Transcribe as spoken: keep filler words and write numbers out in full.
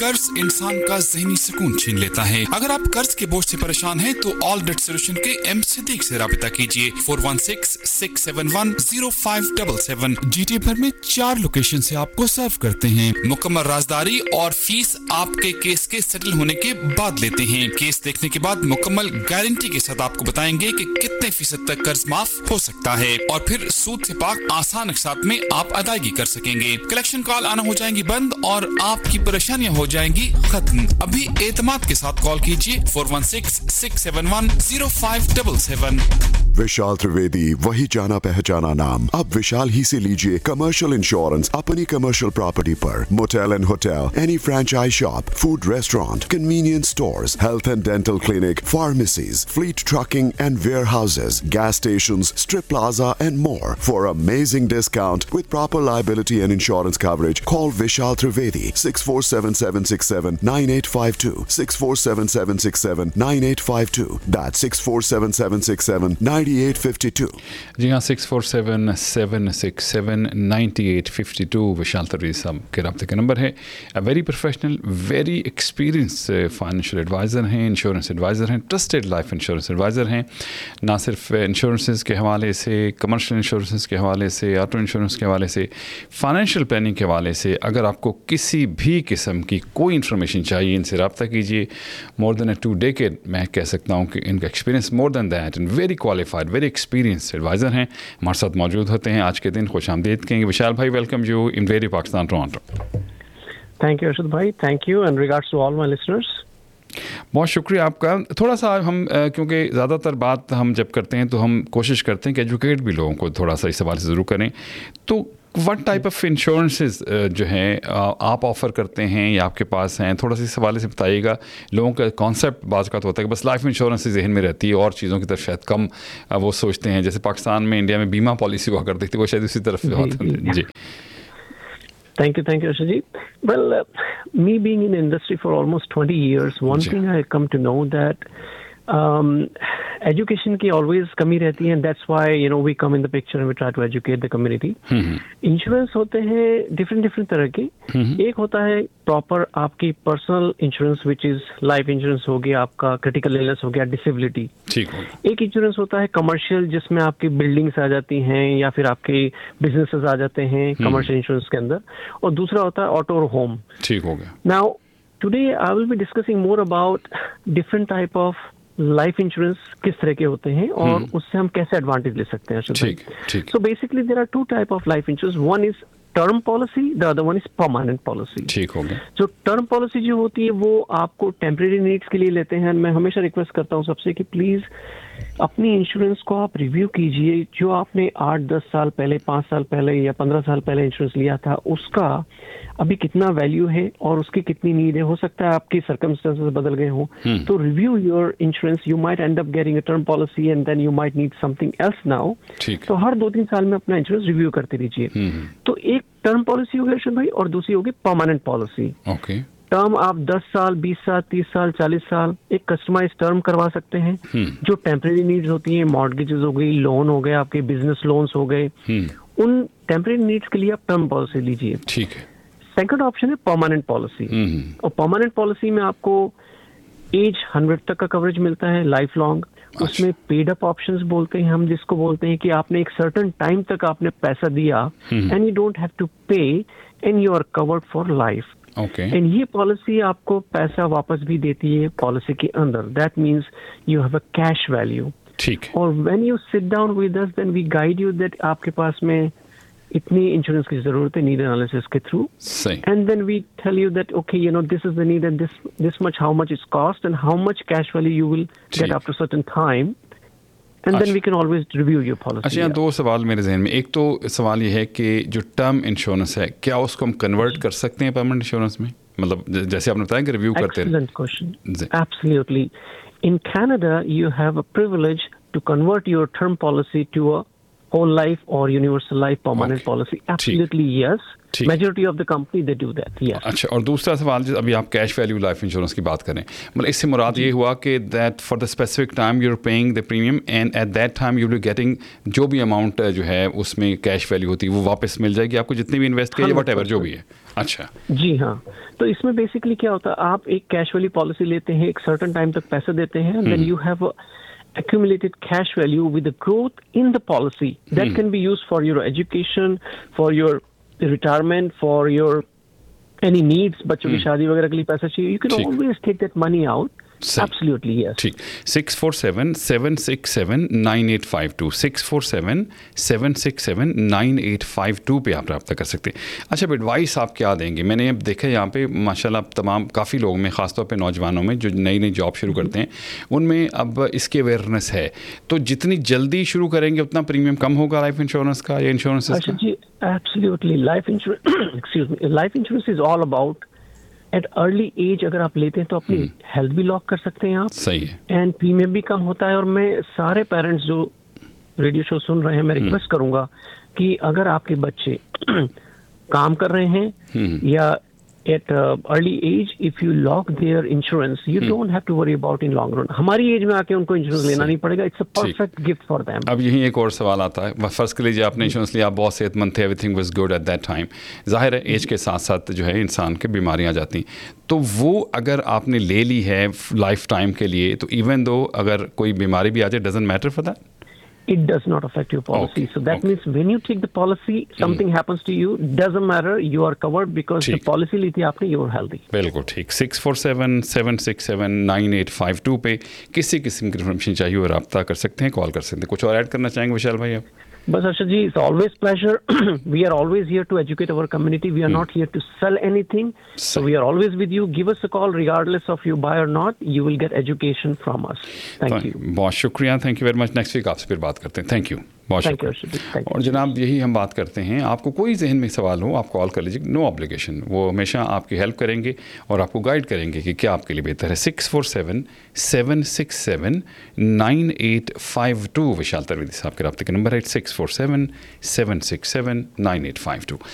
कर्ज इंसान का ज़हनी सुकून छीन लेता है। अगर आप कर्ज के बोझ से परेशान हैं तो ऑल डेट सॉल्यूशन के एम सिद्दीक से राबिता कीजिए four one six six seven one zero five seven seven. GT भर में चार लोकेशन से आपको सर्व करते हैं। मुकम्मल राजदारी और फीस आपके केस के सेटल होने के बाद लेते हैं। केस देखने के बाद मुकम्मल गारंटी के साथ आपको बताएंगे कि कितने फीसद तक कर्ज माफ हो सकता है और फिर सूद से पाक आसान अकसात में आप अदायगी कर सकेंगे। कलेक्शन कॉल आना हो जाएंगी बंद और आपकी परेशानियां हो जाएंगी खत्म। अभी एतमाद के साथ कॉल कीजिए four one six six seven one zero five seven seven. विशाल त्रिवेदी, वही जाना पहचाना नाम। अब विशाल ही से लीजिए कमर्शियल इंश्योरेंस अपनी कमर्शियल प्रॉपर्टी पर। Motel and hotel, any franchise shop, food restaurant, convenience stores, health and dental clinic, pharmacies, fleet trucking and where houses, gas stations, strip plaza and more. For amazing discount with proper liability and insurance coverage, call Vishal Trivedi six four seven seven six seven nine eight five two six four seven seven six seven nine eight five two. That's six four seven seven six seven nine eight five two. जी हाँ, six four seven seven six seven nine eight five to विशाल त्रिवेदी साहब के रब्ते का number है। Very professional, very experience financial adviser हैं, insurance adviser हैं, trusted life insurance adviser हैं। ना सिर्फ इंश्योरेंस के हवाले से, कमर्शियल इंश्योरेंस के हवाले से, ऑटो इंश्योरेंस के हवाले से, फाइनेंशियल प्लानिंग के हवाले से, अगर आपको किसी भी किस्म की कोई इन्फॉर्मेशन चाहिए इनसे रब्ता कीजिए। More than A to decade मैं कह सकता हूँ कि इनका experience more than that and very qualified, very experience adviser हैं। हमारे साथ मौजूद होते हैं आज के दिन। खुश आमदीद कहेंगे विशाल भाई। Welcome you in very Pakistan Toronto. Thank you Arshad भाई, thank you and regards to all my listeners. बहुत शुक्रिया आपका। थोड़ा सा हम क्योंकि ज़्यादातर बात हम जब करते हैं तो हम कोशिश करते हैं कि एजुकेट भी लोगों को थोड़ा सा इस सवाल से ज़रूर करें। तो व्हाट टाइप ऑफ इंश्योरेंसेस जो हैं आप ऑफ़र करते हैं या आपके पास हैं, थोड़ा सा इस हवाले से बताइएगा। लोगों का कॉन्सेप्ट बाज़ का होता है कि बस लाइफ इंश्योरेंस जहन में रहती है और चीज़ों की तरफ शायद कम वो सोचते हैं। जैसे पाकिस्तान में, इंडिया में बीमा पॉलिसी हुआ करती थी, वो शायद उसी तरफ से होता है। जी Thank you, thank you, Arshad ji. Well, uh, me being in the industry for almost twenty years, one ji. thing I come to know that um, education की always कमी रहती है, and that's why you know we come in the picture and we try to educate the community. Insurance होते हैं different different तरह के। एक होता है proper आपकी personal insurance, which is life insurance हो गया, आपका critical illness हो गया, disability। ठीक हो। एक इंश्योरेंस होता है कमर्शियल, जिसमें आपकी बिल्डिंग्स आ जाती हैं या फिर आपके बिजनेसेस आ जाते हैं कमर्शियल इंश्योरेंस के अंदर। और दूसरा होता है ऑटो और होम। ठीक हो गया। Now today I will be discussing more about different type of life insurance किस तरह के होते हैं और उससे हम कैसे एडवांटेज ले सकते हैं। ठीक ठीक। So basically there are to type of life insurance, one is term policy, the other one is permanent policy. ठीक हो गया। जो टर्म पॉलिसी जो होती है वो आपको टेम्परेरी नीड्स के लिए लेते हैं। मैं हमेशा रिक्वेस्ट करता हूँ सबसे कि प्लीज अपनी इंश्योरेंस को आप रिव्यू कीजिए। जो आपने आठ दस साल पहले, पाँच साल पहले या पंद्रह साल पहले इंश्योरेंस लिया था, उसका अभी कितना वैल्यू है और उसकी कितनी नीड है। हो सकता है आपकी सर्कमस्टेंसेस बदल गए हों, तो review your insurance. You might and up getting a term policy and then you might need something else now. तो हर दो तीन साल में अपना इंश्योरेंस रिव्यू करते रहिए। तो एक टर्म पॉलिसी हो गई अर्शद भाई, और दूसरी होगी परमानेंट पॉलिसी। ओके। टर्म आप दस साल, बीस साल, तीस साल, चालीस साल एक कस्टमाइज टर्म करवा सकते हैं। जो टेम्परेरी नीड्स होती हैं, मॉर्गेजेस हो गई, लोन हो गए, आपके बिजनेस लोन्स हो गए, उन टेम्परेरी नीड्स के लिए आप टर्म पॉलिसी लीजिए। ठीक है। सेकंड ऑप्शन है परमानेंट पॉलिसी। और परमानेंट पॉलिसी में आपको एज हंड्रेड तक का कवरेज मिलता है, लाइफ लॉन्ग। उसमें पेड अप ऑप्शंस बोलते हैं हम, जिसको बोलते हैं कि आपने एक सर्टेन टाइम तक आपने पैसा दिया and you don't have to पे and you are covered for life. Okay. And ये पॉलिसी आपको पैसा वापस भी देती है पॉलिसी के अंदर। That means you have a cash value. ठीक। और when you sit down with us then we guide you that आपके पास में इतनी इंश्योरेंस की जरूरत है नीड एनालिसिस के थ्रू। सही। And then we tell you that okay you know this is the need and this this much how much is cost and how much cash value you will get after certain time. And then we can always review your policy. अच्छा, यहाँ दो सवाल मेरे जहन में। एक तो सवाल ये है कि जो टर्म इंश्योरेंस है, क्या उसको हम कन्वर्ट कर सकते हैं परमानेंट इंश्योरेंस में? मतलब जैसे आपने बताया कि रिव्यू करते हैं। Excellent question. Absolutely. In Canada, you have a privilege to convert your term policy to a whole life or universal life permanent Okay. policy? Absolutely yes. ठीक। Majority of the company they do that. Yes. अच्छा, और दूसरा सवाल, जो अभी आप cash value life insurance की बात करें, मतलब इससे मुराद ये हुआ कि that for the specific time you are paying the premium and at that time you will getting जो भी अमाउंट जो है उसमें कैश वैल्यू होती है वो वापस मिल जाएगी आपको, जितनी भी इन्वेस्ट कीजिए वट एवर जो भी है। अच्छा जी हाँ, तो इसमें बेसिकली क्या होता है, आप एक कैश वैल्यू पॉलिसी लेते हैं, एक सर्टेन टाइम तक पैसे देते हैं, then you have accumulated cash value with the growth in the policy that can be used for your education, for your retirement, for your any needs, बच्चों की शादी वगैरह के लिए पैसा चाहिए, you can ठीक। always take that money out. सही। Absolutely yes. ठीक। Six four seven seven six seven nine eight five to six four seven seven six seven nine eight five to पे आप रब्ता कर सकते हैं। अच्छा, अब एडवाइस आप क्या देंगे? मैंने अब देखा यहाँ पे माशाल्लाह तमाम काफ़ी लोगों में, ख़ासतौर पे नौजवानों में जो नई नई जॉब शुरू करते हैं, उनमें अब इसकी अवेयरनेस है, तो जितनी जल्दी शुरू करेंगे उतना प्रीमियम कम होगा लाइफ इंश्योरेंस का या इंश्योरेंस अच्छा का? जी, absolutely life insurance excuse me life insurance is all about at early as अगर आप लेते हैं तो अपनी हेल्थ भी लॉक कर सकते हैं आप, सही है। एंड प्रीमियम भी कम होता है। और मैं सारे पेरेंट्स जो रेडियो शो सुन रहे हैं, मैं रिक्वेस्ट करूंगा कि अगर आपके बच्चे काम कर रहे हैं या at early as, if you lock there insurance you don't have to worry about in long run. हमारी एज में आके उनको इंश्योरेंस लेना नहीं पड़ेगा, it's a perfect gift for them. अब यही एक और सवाल आता है, फर्स्ट के लिए आपने इंश्योरेंस लिया, आप बहुत सेहतमंद थे, everything was good at that time, जाहिर है एज के साथ साथ जो है इंसान के बीमारियां आ जाती, तो वो अगर आपने ले ली है लाइफ टाइम के लिए, तो इवन दो अगर कोई बीमारी भी आ जाए, doesn't matter for that? It does not affect your policy. Okay, So that okay. means when you take the policy, something happens to you, doesn't matter, you are covered because the ठीक। policy ली थी आपने, you are healthy. बिल्कुल ठीक। Six four seven seven six seven nine eight five to पे किसी किस्म की information चाहिए और रब्ता कर सकते हैं, कॉल कर सकते हैं। कुछ और ऐड करना चाहेंगे विशाल भाई आप? बस अर्शद जी, it's always pleasure. We are always here to educate our community. We are not here to sell anything. So we are always with you. Give us a call regardless of you buy or not. You will get education from us. Thank you. बहुत शुक्रिया, thank you very much. Next week आपसे फिर बात करते हैं। Thank you, बहुत Thank you, शुक्रिया। Arshad. Thank you. और जनाब यही हम बात करते हैं, आपको कोई जहन में सवाल हो आप कॉल कर लीजिए, नो ऑब्लिगेशन, वो हमेशा आपकी हेल्प करेंगे और आपको गाइड करेंगे कि क्या आपके लिए बेहतर है। Six four seven seven six seven nine eight five to विशाल तरवेदी साहब के रब्ते के नंबर है, six four seven seven six seven nine eight five to.